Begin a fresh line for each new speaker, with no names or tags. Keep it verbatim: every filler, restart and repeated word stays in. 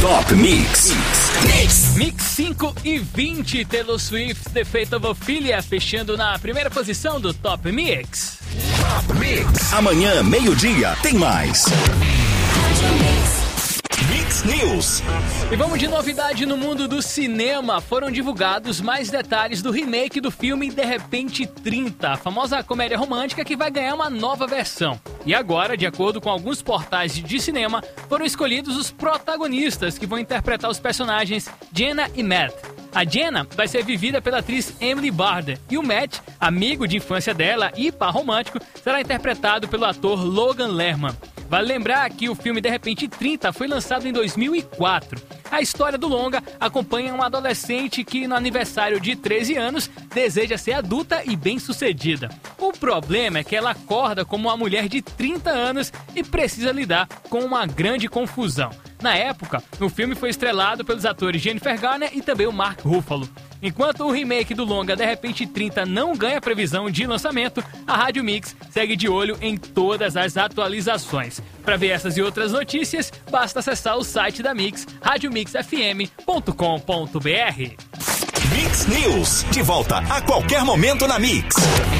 Top Mix. Mix.
Mix cinco e vinte, Taylor Swift, The Fate of Ophelia, fechando na primeira posição do Top Mix.
Top Mix. Amanhã, meio-dia, tem mais. Mix News.
E vamos de novidade no mundo do cinema. Foram divulgados mais detalhes do remake do filme De Repente trinta, a famosa comédia romântica que vai ganhar uma nova versão. E agora, de acordo com alguns portais de cinema, foram escolhidos os protagonistas que vão interpretar os personagens Jenna e Matt. A Jenna vai ser vivida pela atriz Emily Barder e o Matt, amigo de infância dela e par romântico, será interpretado pelo ator Logan Lerman. Vale lembrar que o filme De Repente trinta foi lançado em dois mil e quatro. A história do longa acompanha uma adolescente que, no aniversário de treze anos, deseja ser adulta e bem-sucedida. O problema é que ela acorda como uma mulher de trinta anos e precisa lidar com uma grande confusão. Na época, o filme foi estrelado pelos atores Jennifer Garner e também o Mark Ruffalo. Enquanto o remake do longa De Repente trinta não ganha previsão de lançamento, a Rádio Mix segue de olho em todas as atualizações. Para ver essas e outras notícias, basta acessar o site da Mix, rádio mix f m ponto com ponto b r.
Mix News, de volta a qualquer momento na Mix.